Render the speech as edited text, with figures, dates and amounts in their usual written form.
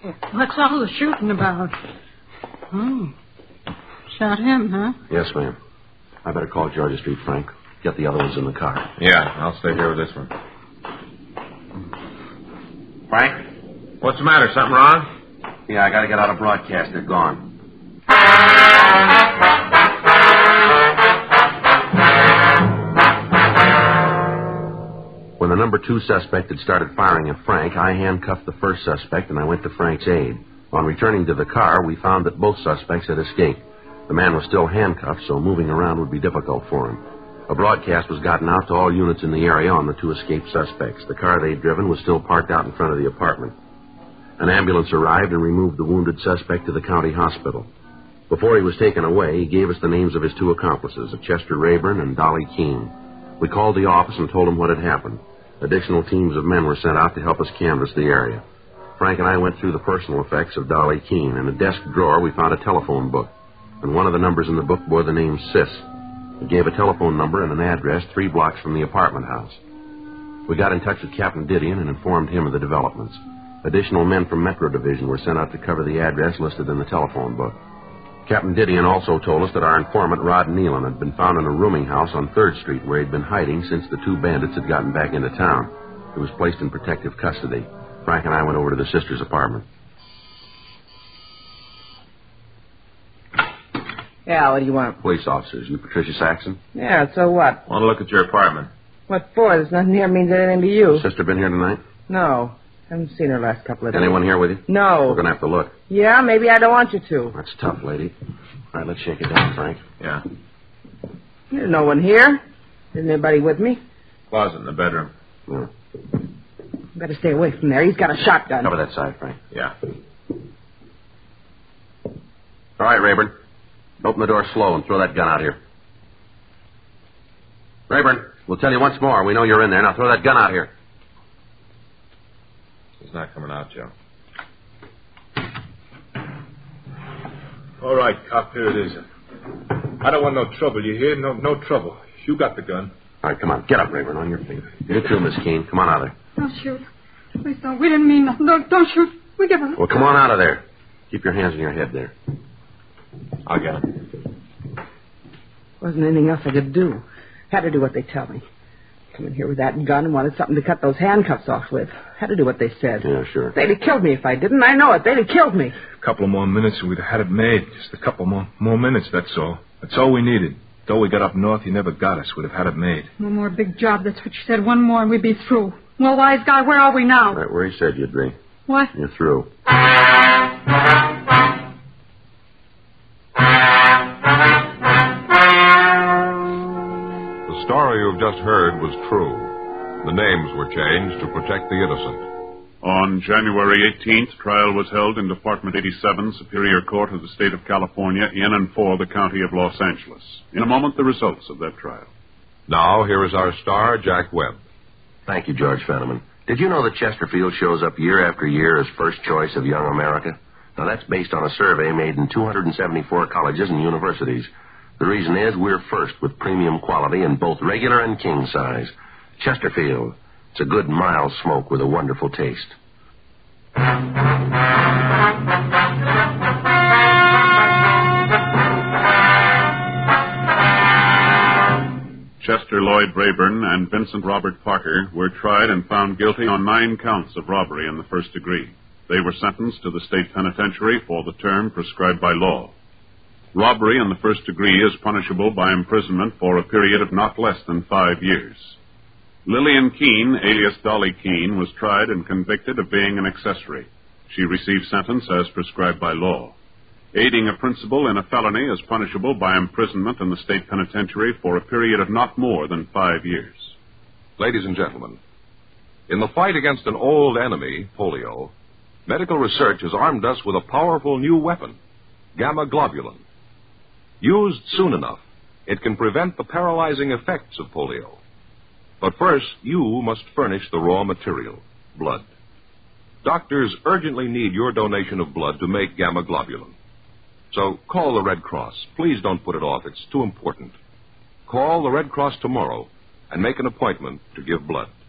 What's all the shooting about? Shot him, huh? Yes, ma'am. I better call Georgia Street, Frank. Get the other ones in the car. Yeah, I'll stay here with this one. Frank? What's the matter? Something wrong? Yeah, I gotta get out of broadcast. They're gone. When the number 2 suspect had started firing at Frank, I handcuffed the first suspect and I went to Frank's aid. On returning to the car, we found that both suspects had escaped. The man was still handcuffed, so moving around would be difficult for him. A broadcast was gotten out to all units in the area on the 2 escaped suspects. The car they'd driven was still parked out in front of the apartment. An ambulance arrived and removed the wounded suspect to the county hospital. Before he was taken away, he gave us the names of his 2 accomplices, Chester Rayburn and Dolly Keene. We called the office and told them what had happened. Additional teams of men were sent out to help us canvass the area. Frank and I went through the personal effects of Dolly Keene. In a desk drawer, we found a telephone book, and one of the numbers in the book bore the name Sis. It gave a telephone number and an address 3 blocks from the apartment house. We got in touch with Captain Didion and informed him of the developments. Additional men from Metro Division were sent out to cover the address listed in the telephone book. Captain Didion also told us that our informant, Rod Nealon, had been found in a rooming house on 3rd Street where he'd been hiding since the 2 bandits had gotten back into town. He was placed in protective custody. Frank and I went over to the sister's apartment. Yeah, what do you want? Police officers. You Patricia Saxon? Yeah, so what? Want to look at your apartment. What for? There's nothing here means anything to you. Sister been here tonight? No. Haven't seen her last couple of days. Anyone here with you? No. We're going to have to look. Yeah, maybe I don't want you to. That's tough, lady. All right, let's shake it down, Frank. Yeah. There's no one here. Isn't anybody with me? Closet in the bedroom. Yeah. Better stay away from there. He's got a shotgun. Cover that side, Frank. Yeah. All right, Rayburn. Open the door slow and throw that gun out here. Rayburn, we'll tell you once more. We know you're in there. Now throw that gun out here. He's not coming out, Joe. All right, cop, here it is. I don't want no trouble, you hear? No trouble. You got the gun. All right, come on. Get up, Rayburn, on your feet. You too, Miss Keene. Come on out of there. Don't shoot. Please don't. We didn't mean nothing. Don't shoot. We give her. Well, come on out of there. Keep your hands in your head there. I'll get him. Wasn't anything else I could do. Had to do what they tell me. Come in here with that gun and wanted something to cut those handcuffs off with. Had to do what they said. Yeah, sure. They'd have killed me if I didn't. I know it. They'd have killed me. A couple of more minutes and we'd have had it made. Just a couple more minutes, that's all. That's all we needed. Though we got up north, you never got us. We'd have had it made. One more big job. That's what you said. One more and we'd be through. Well, wise guy, where are we now? Right where he said you'd be. What? You're through. The story you've just heard was true. The names were changed to protect the innocent. On January 18th, trial was held in Department 87, Superior Court of the State of California, in and for the County of Los Angeles. In a moment, the results of that trial. Now, here is our star, Jack Webb. Thank you, George Fenneman. Did you know that Chesterfield shows up year after year as first choice of young America? Now, that's based on a survey made in 274 colleges and universities. The reason is we're first with premium quality in both regular and king size. Chesterfield. It's a good, mild smoke with a wonderful taste. Chester Lloyd Rayburn and Vincent Robert Parker were tried and found guilty on 9 counts of robbery in the first degree. They were sentenced to the state penitentiary for the term prescribed by law. Robbery in the first degree is punishable by imprisonment for a period of not less than 5 years. Lillian Keene, alias Dolly Keene, was tried and convicted of being an accessory. She received sentence as prescribed by law. Aiding a principal in a felony is punishable by imprisonment in the state penitentiary for a period of not more than 5 years. Ladies and gentlemen, in the fight against an old enemy, polio, medical research has armed us with a powerful new weapon, gamma globulin. Used soon enough, it can prevent the paralyzing effects of polio. But first, you must furnish the raw material, blood. Doctors urgently need your donation of blood to make gamma globulin. So call the Red Cross. Please don't put it off. It's too important. Call the Red Cross tomorrow and make an appointment to give blood.